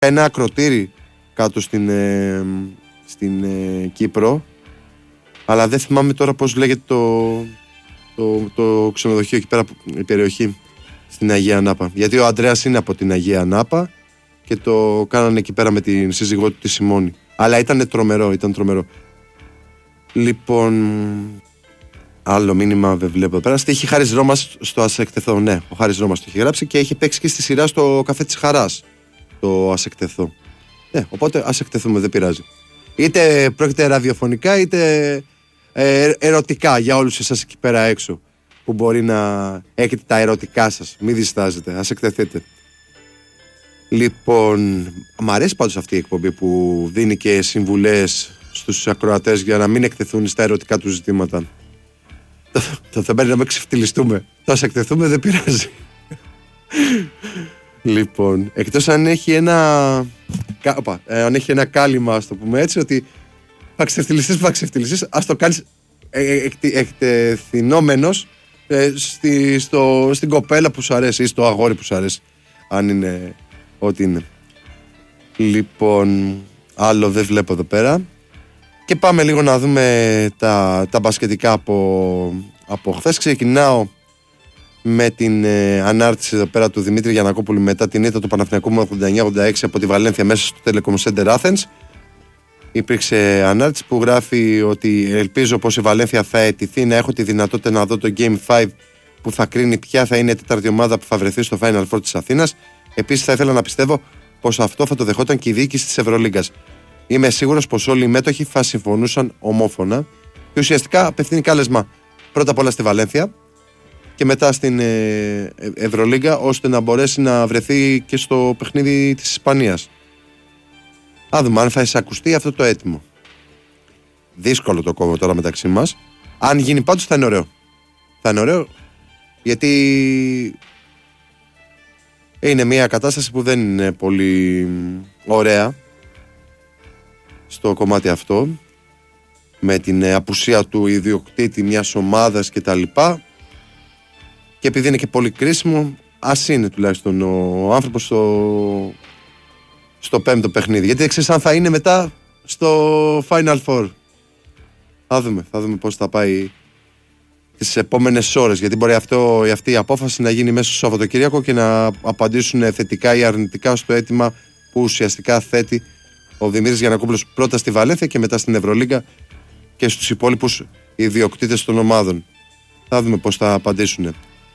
ένα ακροτήρι κάτω στην Κύπρο, αλλά δεν θυμάμαι τώρα πώς λέγεται το ξενοδοχείο εκεί πέρα, η περιοχή στην Αγία Ανάπα. Γιατί ο Ανδρέας είναι από την Αγία Ανάπα και το κάνανε εκεί πέρα με την σύζυγό του τη Σιμώνη. Αλλά ήταν τρομερό. Λοιπόν, άλλο μήνυμα δεν βλέπω εδώ πέρα. Στοίχη Χάρης Ρώμας στο Ας εκτεθώ. Ναι, ο Χάρης Ρώμας το έχει γράψει και έχει παίξει και στη σειρά στο Καφέ της Χαράς το Ας εκτεθώ. Ναι, οπότε ας εκτεθούμε, δεν πειράζει. Είτε πρόκειται ραδιοφωνικά είτε ερωτικά για όλους εσάς εκεί πέρα έξω που μπορεί να έχετε τα ερωτικά σας. Μην διστάζετε, ας εκτεθείτε. Λοιπόν, μου αρέσει πάντως αυτή η εκπομπή που δίνει και συμβουλές στους ακροατές για να μην εκτεθούν στα ερωτικά του ζητήματα. Το θέμα είναι να μην ξεφτυλιστούμε. Το ας εκτεθούμε δεν πειράζει. Λοιπόν, εκτός αν έχει ένα κάλυμα, ας το πούμε έτσι, ότι θα ξεφτυλιστείς, ας το κάνεις εκτεθεινόμενος στην κοπέλα που σου αρέσει ή στο αγόρι που σου αρέσει, αν είναι ό,τι είναι. Λοιπόν, άλλο δεν βλέπω εδώ πέρα. Και πάμε λίγο να δούμε τα μπασκετικά από χθες. Ξεκινάω με την ανάρτηση εδώ πέρα του Δημήτρη Γιαννακόπουλου μετά την ήττα του Παναθηναϊκού με 89-86 από τη Βαλένθια μέσα στο Telecom Center Athens. Υπήρξε ανάρτηση που γράφει ότι ελπίζω πως η Βαλένθια θα αιτηθεί να έχω τη δυνατότητα να δω το Game 5 που θα κρίνει ποια θα είναι η τέταρτη ομάδα που θα βρεθεί στο Final Four της Αθήνας. Επίσης θα ήθελα να πιστεύω πως αυτό θα το δεχόταν και η διοίκηση της Ευρωλίγκας. Είμαι σίγουρος πως όλοι οι μέτοχοι θα συμφωνούσαν ομόφωνα και ουσιαστικά απευθύνει κάλεσμα πρώτα απ' όλα στη Βαλένθια και μετά στην Ευρωλίγκα, ώστε να μπορέσει να βρεθεί και στο παιχνίδι της Ισπανίας. Α δούμε αν θα εισακουστεί αυτό το αίτημο. Δύσκολο το κόμμα τώρα μεταξύ μας. Αν γίνει πάντως θα είναι ωραίο. Θα είναι ωραίο γιατί είναι μια κατάσταση που δεν είναι πολύ ωραία στο κομμάτι αυτό, με την απουσία του ιδιοκτήτη μιας ομάδας κτλ. Και επειδή είναι και πολύ κρίσιμο, ας είναι τουλάχιστον ο άνθρωπος στο πέμπτο παιχνίδι. Γιατί δεν ξέρεις αν θα είναι μετά στο Final Four. Θα δούμε πώς θα πάει τις επόμενες ώρες. Γιατί μπορεί αυτή η απόφαση να γίνει μέσα στο Σαββατοκύριακο και να απαντήσουν θετικά ή αρνητικά στο αίτημα που ουσιαστικά θέτει ο Δημήτρης Γιαννακόπουλος πρώτα στη Βαλένθια και μετά στην Ευρωλίγκα και στους υπόλοιπους ιδιοκτήτες των ομάδων. Θα δούμε πώς θα απαντήσουν.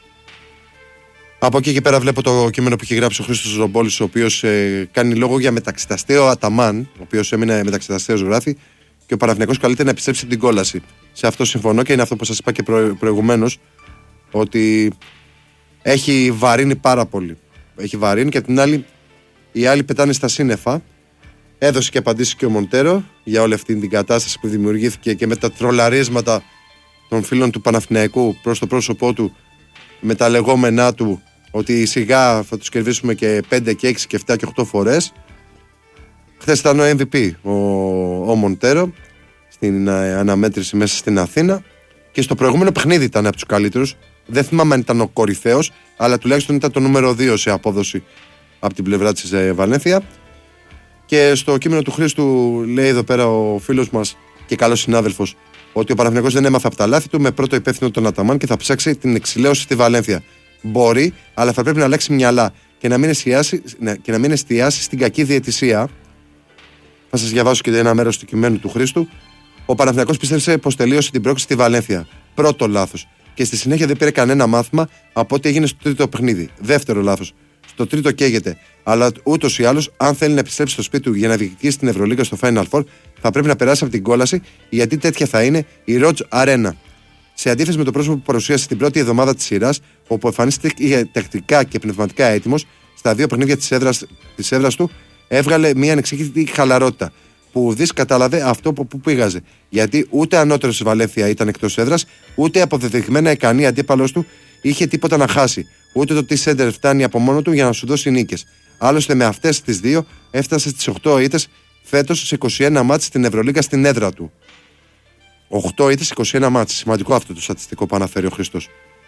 Από εκεί και πέρα βλέπω το κείμενο που έχει γράψει ο Χρήστος Ρομπόλης, ο οποίος κάνει λόγο για μεταξυταστέο Αταμάν, ο οποίος έμεινε μεταξυταστέος, γράφει, και ο Παναθηναϊκός καλείται να επιστρέψει από την κόλαση. Σε αυτό συμφωνώ και είναι αυτό που σας είπα και προηγουμένως, ότι έχει βαρύνει πάρα πολύ. Έχει βαρύνει και απ' την άλλη, οι άλλοι πετάνε στα σύννεφα. Έδωσε και απαντήσεις και ο Μοντέρο για όλη αυτή την κατάσταση που δημιουργήθηκε και με τα τρολαρίσματα των φίλων του Παναθηναϊκού προς το πρόσωπό του, με τα λεγόμενά του ότι σιγά θα τους κερδίσουμε και 5 και 6 και 7 και 8 φορές. Χθες ήταν ο MVP ο Μοντέρο στην αναμέτρηση μέσα στην Αθήνα και στο προηγούμενο παιχνίδι ήταν από τους καλύτερους. Δεν θυμάμαι αν ήταν ο κορυφαίος, αλλά τουλάχιστον ήταν το νούμερο 2 σε απόδοση από την πλευρά της Βαλένθια. Και στο κείμενο του Χρήστου λέει εδώ πέρα ο φίλος μας και καλός συνάδελφος ότι ο Παναθηναϊκός δεν έμαθε από τα λάθη του με πρώτο υπεύθυνο τον Αταμάν και θα ψάξει την εξηλαίωση στη Βαλένθια. Μπορεί, αλλά θα πρέπει να αλλάξει μυαλά και να μην εστιάσει στην κακή διαιτησία. Θα σας διαβάσω και ένα μέρος του κειμένου του Χρήστου. Ο Παναθηναϊκός πίστεψε πως τελείωσε την πρόκληση στη Βαλένθια. Πρώτο λάθος. Και στη συνέχεια δεν πήρε κανένα μάθημα από ό,τι έγινε στο τρίτο παιχνίδι. Δεύτερο λάθος. Στο τρίτο καίγεται. Αλλά ούτως ή άλλως, αν θέλει να επιστρέψει στο σπίτι του για να διεκδικήσει την Ευρωλίγκα στο Final Four, θα πρέπει να περάσει από την κόλαση, γιατί τέτοια θα είναι η Ροτζ Αρένα. Σε αντίθεση με το πρόσωπο που παρουσίασε την πρώτη εβδομάδα της σειράς, όπου εμφανίστηκε τακτικά και πνευματικά έτοιμος, στα δύο παιχνίδια της έδρας του έβγαλε μια ανεξήγητη χαλαρότητα. Που ουδής κατάλαβε αυτό από πού πήγαζε. Γιατί ούτε ανώτερος της Βαλένθια ήταν εκτός έδρας, ούτε αποδεδειγμένα ικανή αντίπαλος του είχε τίποτα να χάσει. Ούτε το T-Center φτάνει από μόνο του για να σου δώσει νίκες. Άλλωστε με αυτές τις δύο έφτασε στις 8 ήττες φέτος σε 21 μάτς στην Ευρωλίγκα στην έδρα του. 8 ήττες, 21 μάτς. Σημαντικό αυτό το στατιστικό που αναφέρει ο Χριστός.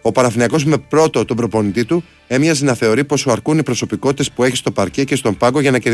Ο Παναθηναϊκός με πρώτο τον προπονητή του έμοιαζε να θεωρεί πως σου αρκούν οι προσωπικότητες που έχει στο παρκέ και στον πάγκο για να κερδίσει.